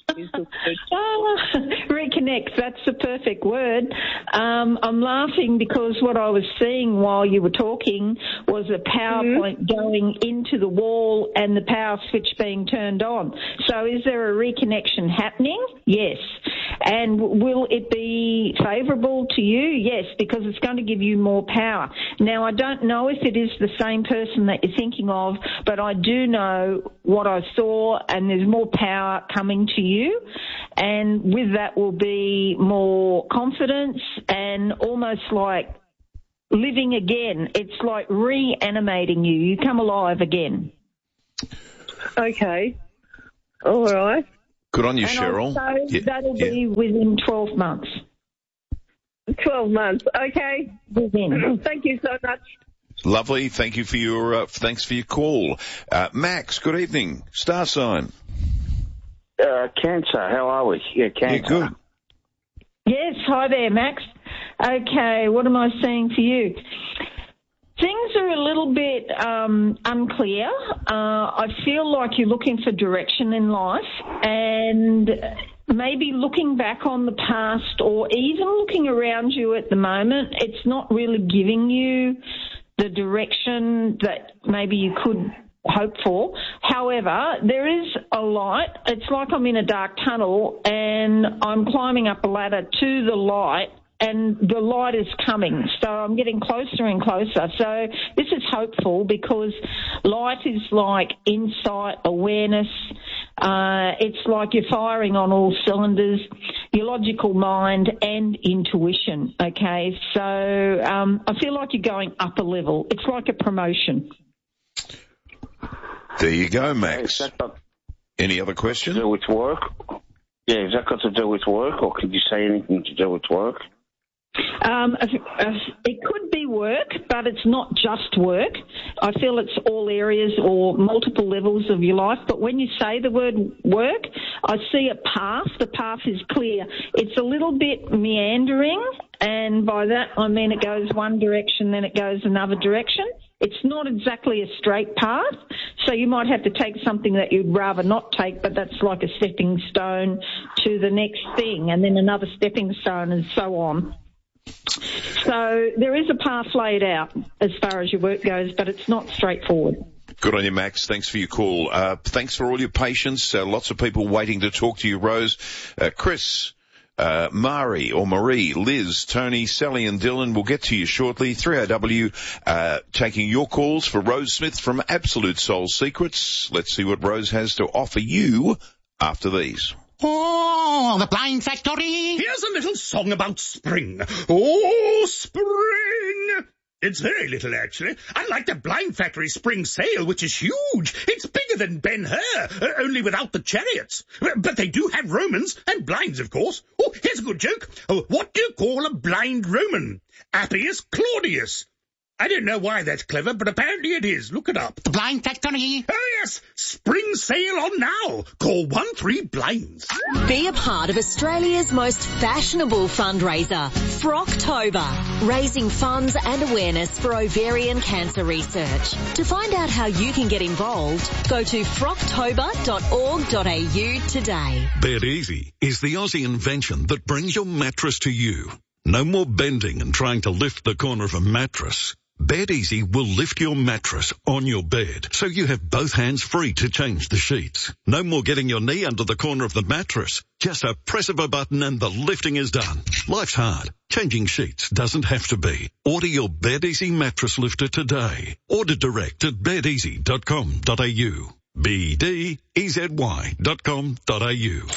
Oh, reconnect, that's the perfect word. Um, I'm laughing because what I was seeing while you were talking was a PowerPoint mm-hmm. going into the wall and the power switch being turned on. So is there a reconnection happening? Yes. And will it be favourable to you? Yes, because it's going to give you more power. Now, I don't know if it is the same person that you're thinking of, but I do know what I saw, and there's more power coming to you. And with that will be more confidence and almost like living again. It's like reanimating you. You come alive again. Okay. All right. Good on you, and Cheryl. So yeah, that'll yeah. be within twelve months. twelve months. Okay. Within. Thank you so much. Lovely. Thank you for your, uh, thanks for your call. Uh, Max, good evening. Star sign. Uh, cancer, how are we? Yeah, cancer. Yeah, good. Yes, hi there, Max. Okay, what am I saying for you? Things are a little bit um, unclear. Uh, I feel like you're looking for direction in life, and maybe looking back on the past or even looking around you at the moment, it's not really giving you the direction that maybe you could hope for. However, there is a light. It's like I'm in a dark tunnel and I'm climbing up a ladder to the light, and the light is coming. So I'm getting closer and closer. So this is hopeful because light is like insight, awareness. Uh, it's like you're firing on all cylinders, your logical mind and intuition, okay? So um, I feel like you're going up a level. It's like a promotion. There you go, Max. Got, Any other question? To do with work? Yeah, has that got to do with work, or could you say anything to do with work? Um, it could be work, but it's not just work. I feel it's all areas or multiple levels of your life. But when you say the word work, I see a path. The path is clear. It's a little bit meandering, and by that I mean it goes one direction, then it goes another direction. It's not exactly a straight path, so you might have to take something that you'd rather not take, but that's like a stepping stone to the next thing, and then another stepping stone, and so on. So there is a path laid out as far as your work goes, but it's not straightforward. Good on you, Max. Thanks for your call. Uh, thanks for all your patience. Uh, lots of people waiting to talk to you, Rose. Uh, Chris, uh, Mari or Marie, Liz, Tony, Sally and Dylan will get to you shortly. three R W, uh, taking your calls for Rose Smith from Absolute Soul Secrets. Let's see what Rose has to offer you after these. Oh, the Blind Factory! Here's a little song about spring. Oh, spring! It's very little, actually. Unlike the Blind Factory spring sale, which is huge. It's bigger than Ben-Hur, uh, only without the chariots. But they do have Romans and blinds, of course. Oh, here's a good joke. Oh, what do you call a blind Roman? Appius Claudius. I don't know why that's clever, but apparently it is. Look it up. The Blind Factory. Oh, yes. Spring sale on now. Call one three blinds. Be a part of Australia's most fashionable fundraiser, Frocktober, raising funds and awareness for ovarian cancer research. To find out how you can get involved, go to frocktober dot org dot a u today. Bed Easy is the Aussie invention that brings your mattress to you. No more bending and trying to lift the corner of a mattress. Bed Easy will lift your mattress on your bed, so you have both hands free to change the sheets. No more getting your knee under the corner of the mattress. Just a press of a button and the lifting is done. Life's hard. Changing sheets doesn't have to be. Order your Bed Easy mattress lifter today. Order direct at bed easy dot com dot a u. B D E Z Y dot com dot a u.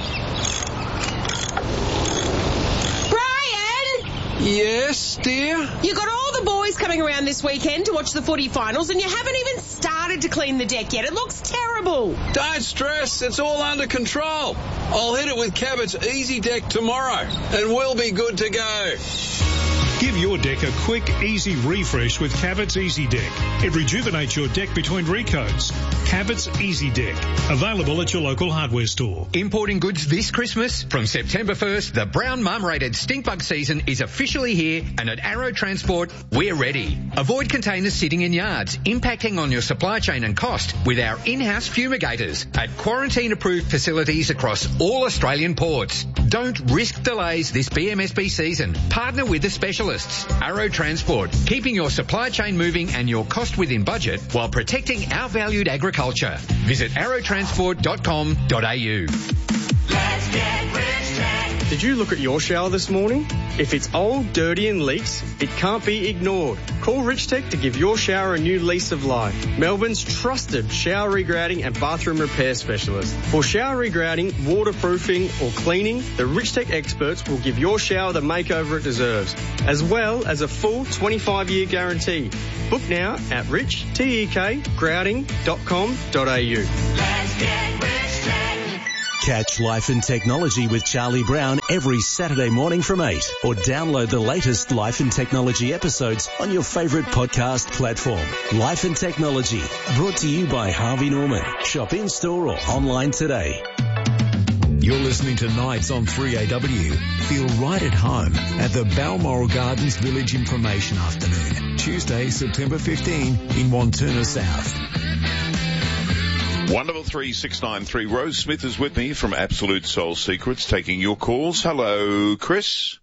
Yes, dear? You got all the boys coming around this weekend to watch the footy finals and you haven't even started to clean the deck yet. It looks terrible. Don't stress. It's all under control. I'll hit it with Cabot's Easy Deck tomorrow and we'll be good to go. Give your deck a quick, easy refresh with Cabot's Easy Deck. It rejuvenates your deck between recoats. Cabot's Easy Deck. Available at your local hardware store. Importing goods this Christmas? From September first, the brown mum-rated stink bug season is officially here, and at Arrow Transport, we're ready. Avoid containers sitting in yards, impacting on your supply chain and cost with our in-house fumigators at quarantine-approved facilities across all Australian ports. Don't risk delays this B M S B season. Partner with the specialists. Arrow Transport, keeping your supply chain moving and your cost within budget while protecting our valued agriculture. Visit arrow transport dot com dot a u. Let's get rich tech. Did you look at your shower this morning? If it's old, dirty and leaks, it can't be ignored. Call Rich Tech to give your shower a new lease of life. Melbourne's trusted shower regrouting and bathroom repair specialist. For shower regrouting, waterproofing or cleaning, the Rich Tech experts will give your shower the makeover it deserves, as well as a full twenty-five year guarantee. Book now at rich tek grouting dot com dot a u. Let's get rich tech. Catch Life and Technology with Charlie Brown every Saturday morning from eight, or download the latest Life and Technology episodes on your favourite podcast platform. Life and Technology, brought to you by Harvey Norman. Shop in-store or online today. You're listening to Nights on three A W. Feel right at home at the Balmoral Gardens Village Information Afternoon, Tuesday, September fifteenth in Wantirna South. Wonderful three six nine three. Rose Smith is with me from Absolute Soul Secrets, taking your calls. Hello, Chris.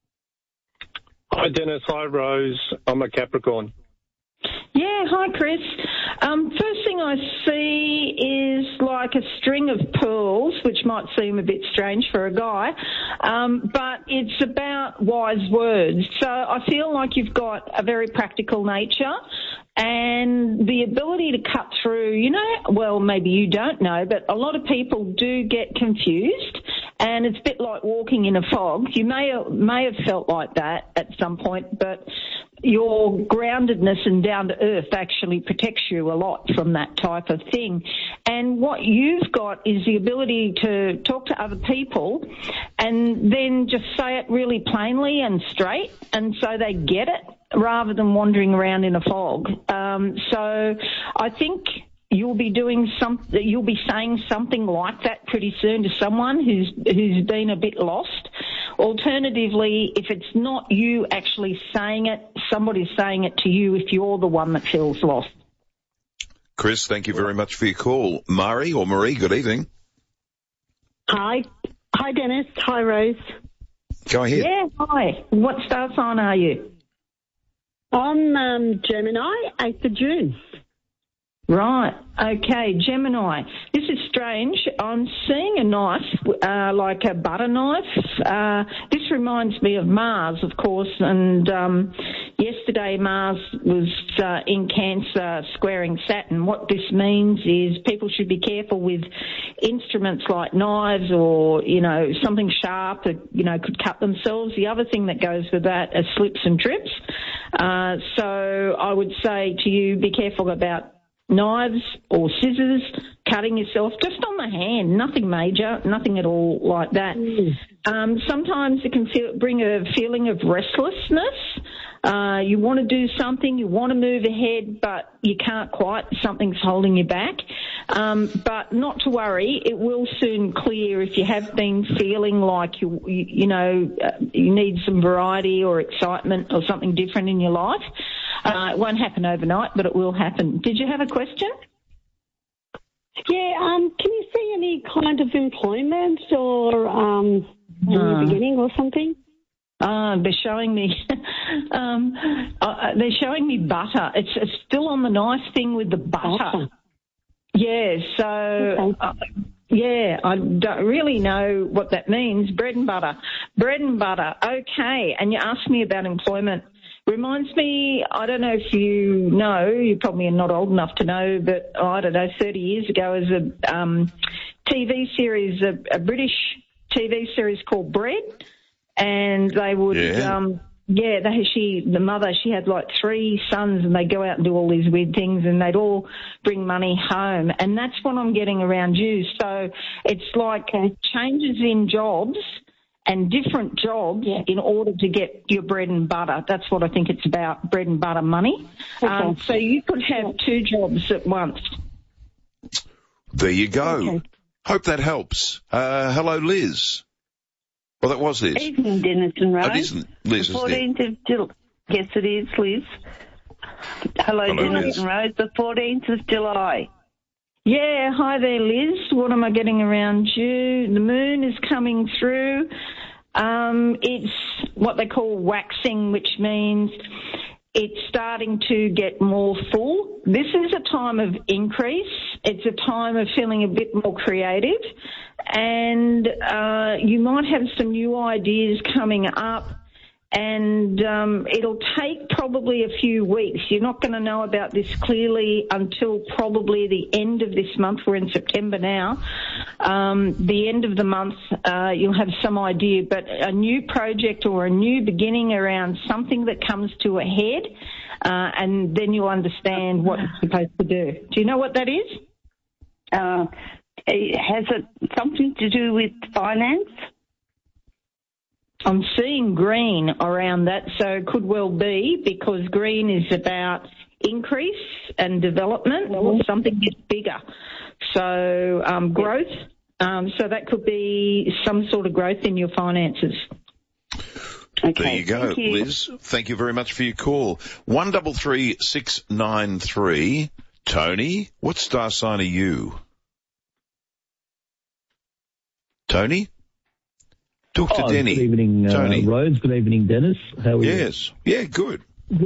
Hi, Dennis. Hi, Rose. I'm a Capricorn. Yeah, hi, Chris. Um, first thing I see is like a string of pearls, which might seem a bit strange for a guy, um, but it's about wise words. So I feel like you've got a very practical nature and the ability to cut through, you know, well, maybe you don't know, but a lot of people do get confused, and it's a bit like walking in a fog. You may may have felt like that at some point, but your groundedness and down to earth actually protects you a lot from that type of thing. And what you've got is the ability to talk to other people and then just say it really plainly and straight, and so they get it rather than wandering around in a fog. Um, so I think you'll be doing some, you'll be saying something like that pretty soon to someone who's who's been a bit lost. Alternatively, if it's not you actually saying it, somebody's saying it to you if you're the one that feels lost. Chris, thank you very much for your call. Mari or Marie, good evening. Hi. Hi, Dennis. Hi, Rose. Go ahead. Yeah, hi. What star sign are you? I'm um, Gemini, eighth of June. Right. Okay, Gemini. This is strange. I'm seeing a knife, uh, like a butter knife. Uh, this reminds me of Mars, of course, and um, yesterday Mars was uh, in Cancer squaring Saturn. What this means is people should be careful with instruments like knives or, you know, something sharp that, you know, could cut themselves. The other thing that goes with that are slips and trips. Uh, so I would say to you, be careful about knives or scissors, cutting yourself just on the hand, nothing major, nothing at all like that. Mm. Um, sometimes it can feel, bring a feeling of restlessness. Uh, you want to do something, you want to move ahead, but you can't quite. Something's holding you back. Um, but not to worry, it will soon clear if you have been feeling like you, you, you know, uh, you need some variety or excitement or something different in your life. Uh, it won't happen overnight, but it will happen. Did you have a question? Yeah, um, can you see any kind of employment or um, a new Uh. beginning or something? Uh, they're showing me, um, uh, they're showing me butter. It's, it's still on the nice thing with the butter. Awesome. Yeah, so, okay. uh, yeah, I don't really know what that means. Bread and butter. Bread and butter. Okay, and you asked me about employment. Reminds me, I don't know if you know, you probably are not old enough to know, but oh, I don't know, thirty years ago as a um, T V series, a, a British T V series called Bread, and they would, Yeah. um, yeah, they, she, the mother, she had like three sons, and they'd go out and do all these weird things, and they'd all bring money home, and that's what I'm getting around you. So it's like changes in jobs, and different jobs yeah. in order to get your bread and butter. That's what I think it's about, bread and butter money. Okay. Um, so you could have two jobs at once. There you go. Okay. Hope that helps. Uh, hello, Liz. Well, that was Liz. Evening, Dennis and Rose. Oh, it isn't Liz, the fourteenth of July. Yes, it is, Liz. Hello, Hello Dennis Liz. and Rose. The fourteenth of July. Yeah, hi there, Liz. What am I getting around you? The moon is coming through. Um, it's what they call waxing, which means it's starting to get more full. This is a time of increase. It's a time of feeling a bit more creative. And uh, you might have some new ideas coming up. And um, it'll take probably a few weeks. You're not going to know about this clearly until probably the end of this month. We're in September now. Um, the end of the month, uh, you'll have some idea. But a new project or a new beginning around something that comes to a head, uh, and then you'll understand what you're supposed to do. Do you know what that is? Uh, has it something to do with finance? I'm seeing green around that, so it could well be, because green is about increase and development, or something gets bigger. So um, growth, um, so that could be some sort of growth in your finances. Okay, there you go, thank you. Liz. Thank you very much for your call. One double three six nine three. Tony, what star sign are you? Tony? Doctor Oh, Denny. good evening, uh, Tony. Rose. Good evening, Dennis. How are yes. you? Yeah, good.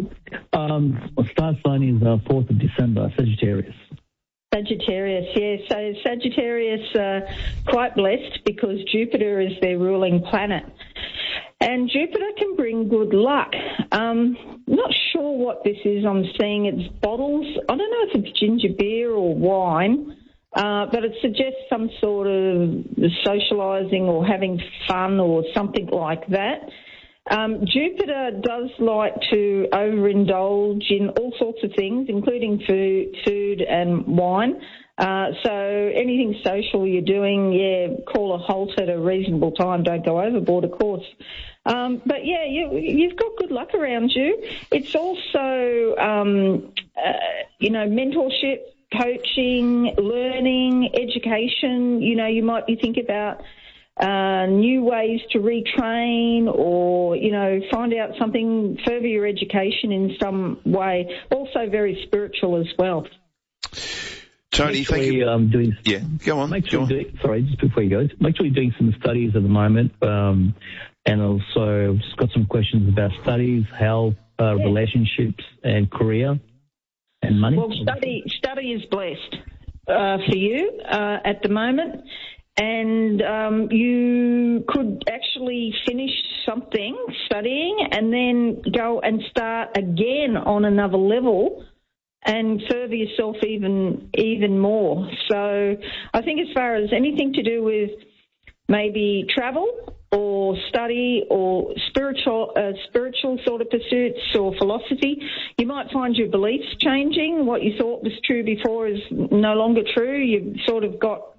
Um, my star sign is uh, fourth of December, Sagittarius. Sagittarius, yeah. So Sagittarius, uh, quite blessed because Jupiter is their ruling planet. And Jupiter can bring good luck. Um, not sure what this is. I'm seeing it's bottles. I don't know if it's ginger beer or wine. Uh, but it suggests some sort of socialising or having fun or something like that. Um, Jupiter does like to overindulge in all sorts of things, including food, food and wine. Uh, so anything social you're doing, yeah, call a halt at a reasonable time. Don't go overboard, of course. Um, but yeah, you, you've got good luck around you. It's also, um, uh, you know, mentorship, coaching, learning, education. You know, you might be thinking about uh, new ways to retrain or, you know, find out something, further your education in some way. Also very spiritual as well. Tony, make sure thank you. Um, doing, yeah, go on. Make sure go on. Doing, sorry, just before you go, make sure you're doing some studies at the moment. Um, and also just got some questions about studies, health, uh, yeah. relationships and career. And money? Well, study study is blessed uh, for you uh, at the moment, and um, you could actually finish something studying and then go and start again on another level and further yourself even even more. So I think as far as anything to do with maybe travel or study or spiritual uh, spiritual sort of pursuits or philosophy, you might find your beliefs changing. What you thought was true before is no longer true. You've sort of got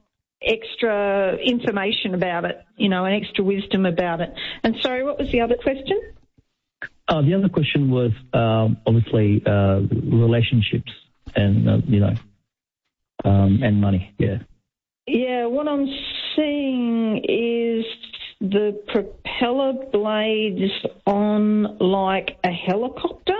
extra information about it, you know, and extra wisdom about it. And sorry, what was the other question? Uh, the other question was um, obviously uh, relationships and, uh, you know, um, and money, yeah. Yeah, what I'm seeing is the propeller blades on like a helicopter.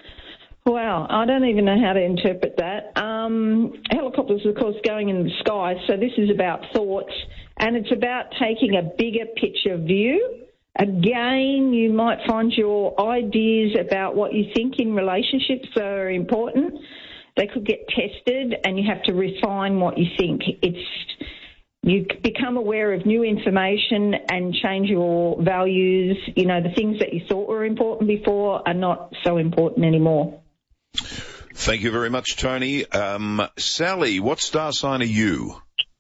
Wow, I don't even know how to interpret that. Um, helicopters, of course, going in the sky, so this is about thoughts, and it's about taking a bigger picture view. Again, you might find your ideas about what you think in relationships are important. They could get tested, and you have to refine what you think. It's You become aware of new information and change your values. You know, the things that you thought were important before are not so important anymore. Thank you very much, Tony. Um, Sally, what star sign are you?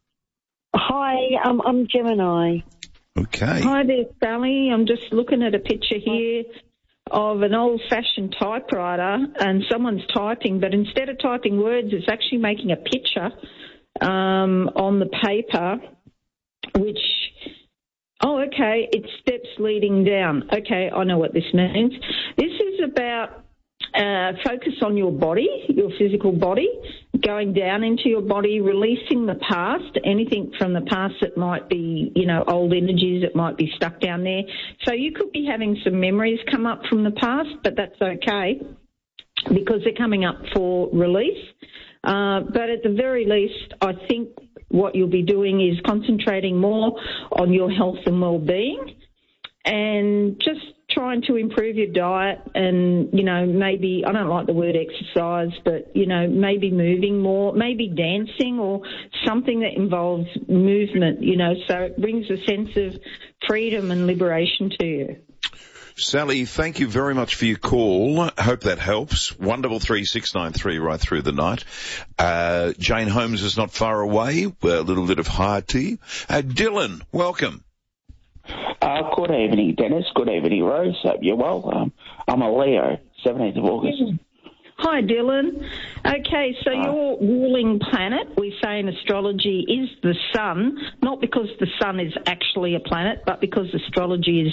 Hi, um, I'm Gemini. Okay. Hi there, Sally. I'm just looking at a picture here of an old-fashioned typewriter, and someone's typing, but instead of typing words, it's actually making a picture Um, on the paper, which Oh, okay. It's steps leading down. Okay, I know what this means. This is about uh, focus on your body, your physical body, going down into your body, releasing the past, anything from the past that might be, you know, old energies that might be stuck down there. So you could be having some memories come up from the past, but that's okay because they're coming up for release. Uh, but at the very least, I think what you'll be doing is concentrating more on your health and well-being and just trying to improve your diet and, you know, maybe, I don't like the word exercise, but, you know, maybe moving more, maybe dancing or something that involves movement, you know, so it brings a sense of freedom and liberation to you. Sally, thank you very much for your call. Hope that helps. one double three six nine three right through the night. Uh, Jane Holmes is not far away. A little bit of high tea. Uh, Dylan, welcome. Uh, good evening, Dennis. Good evening, Rose. Hope you're well. Um, I'm a Leo, seventeenth of August. Hi, Dylan. Okay, so your ruling planet, we say in astrology, is the sun, not because the sun is actually a planet, but because astrology is